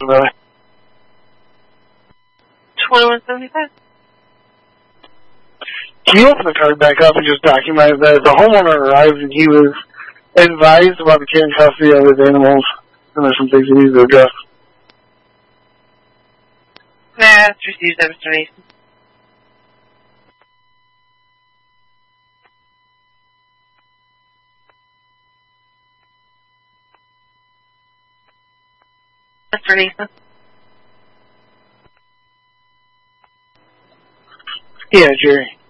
about it. 2175. Can you open the card back up and just document that the homeowner arrived and he was advised about the care and custody of his animals, and there's some things he needs to address? Nah, it's received that, Mr. Mason. Mr. Mason? Yeah, Jerry.